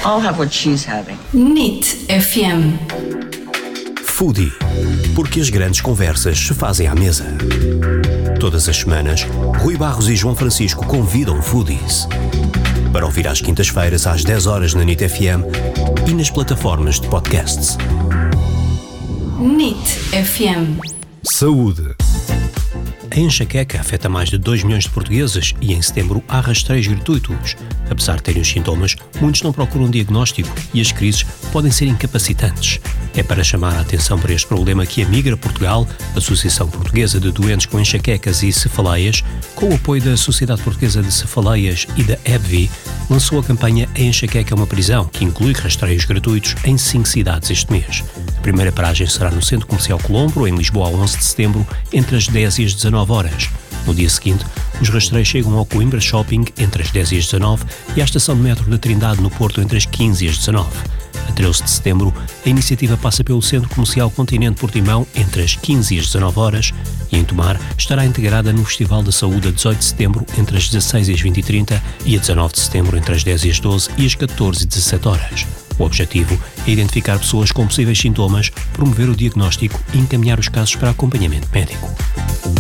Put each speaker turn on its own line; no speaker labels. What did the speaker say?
I'll have what she's having.
NIT FM.
Foodie, porque as grandes conversas se fazem à mesa. Todas as semanas, Rui Barros e João Francisco convidam foodies para ouvir às quintas-feiras às 10 horas na NIT FM e nas plataformas de podcasts.
NIT FM.
Saúde. A enxaqueca afeta mais de 2 milhões de portugueses e em setembro há rastreios gratuitos. Apesar de terem os sintomas, muitos não procuram diagnóstico e as crises podem ser incapacitantes. É para chamar a atenção para este problema que a Migra Portugal, Associação Portuguesa de Doentes com Enxaquecas e Cefaleias, com o apoio da Sociedade Portuguesa de Cefaleias e da EBVI, lançou a campanha A Enxaqueca é uma Prisão, que inclui rastreios gratuitos em 5 cidades este mês. A primeira paragem será no Centro Comercial Colombo, em Lisboa, a 11 de setembro, entre as 10 e as 19 horas. No dia seguinte, os rastreios chegam ao Coimbra Shopping, entre as 10 e as 19, e à estação de metro da Trindade, no Porto, entre as 15 e as 19. A 13 de setembro, a iniciativa passa pelo Centro Comercial Continente Portimão, entre as 15 e as 19 horas, e em Tomar estará integrada no Festival da Saúde a 18 de setembro, entre as 16 e as 20h30, e a 19 de setembro, entre as 10 e as 12 e as 14 e 17 horas. O objetivo é identificar pessoas com possíveis sintomas, promover o diagnóstico e encaminhar os casos para acompanhamento médico.